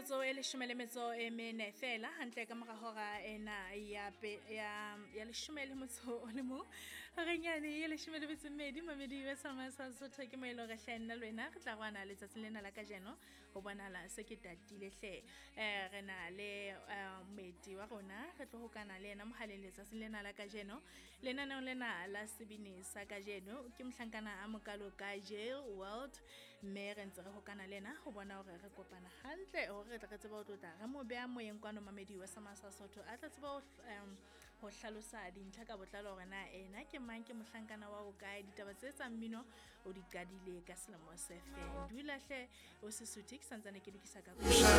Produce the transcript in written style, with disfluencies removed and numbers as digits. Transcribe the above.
metsotso e leshome le metso e mene fela hantle ka mora hora ena ya leshome le motso o le mong renyane ya leshome le metso e mmedi mamedi wa sama sa Sotho ke mo e lo re hlena le wena re tla rwana letsatsing lena la kajeno ho bonahala se ke tatile hle re na le medi wa rona re tlo hokana le ena mohaleng letsatsing lena la kajeno lenaneo lena la sebini sa kajeno ke mohlankana a mokalo ka jail world mme re ntse re hokana le ena ho bona hore re kopana hantle hore re tla re tseba ho tlotla re mo beha moyeng kwano mamedi wa sama sa Sotho a tla tseba ho hlalosa dintlha ka botlalo hore na ena ke mang ke mohlankana wa ho kae ditaba tse tsa mmino o di qadile ka selemo se feng dula hle o se suthi ke santsane ke dikisa ka